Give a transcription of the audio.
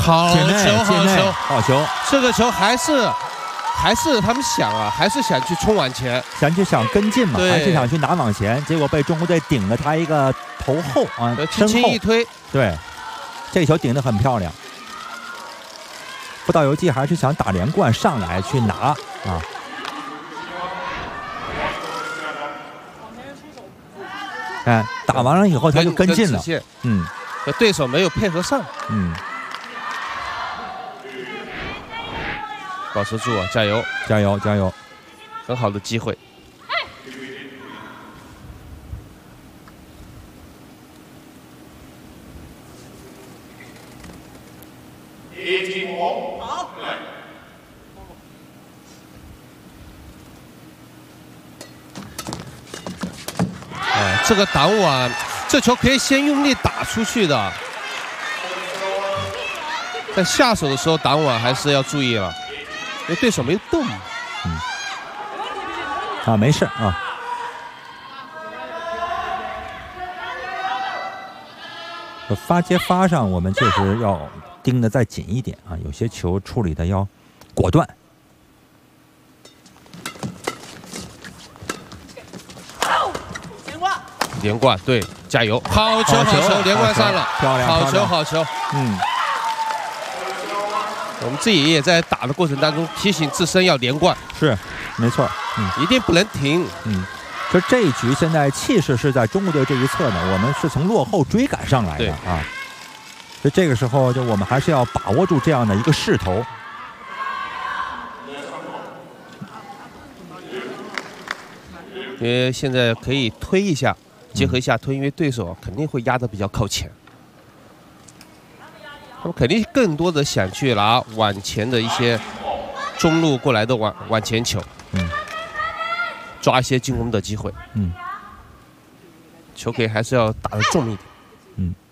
好球，好球， 好球！ 这个球还是他们想啊，还是想去冲往前， 想跟进嘛，还是想去拿往前，结果被中国队顶了他一个头后啊， 轻轻一推， 对，这球顶得很漂亮。不到游记还是想打连贯上来去拿啊。看打完了以后他就跟进了， 对手没有配合上，保持住啊，加油， 加油，加油！ 很好的机会。 好。 这个挡网，这球可以先用力打出去的，但下手的时候挡网还是要注意了，因为对手没有动。 没事啊。发接发上，我们确实要盯得再紧一点啊，有些球处理的要果断。 连贯，对，加油！好球，好球，连贯上了， 漂亮， 好球，好球。我们自己也在打的过程当中提醒自身要连贯， 是，没错， 一定不能停。 就这一局现在气势是在中国队这一侧呢，我们是从落后追赶上来的啊。所以这个时候就我们还是要把握住这样的一个势头。 因为现在可以推一下，结合一下推，因为对手肯定会压得比较靠前，他们肯定更多的想去拿往前的一些中路过来的往前球，抓一些进攻的机会，球可以还是要打得重一点，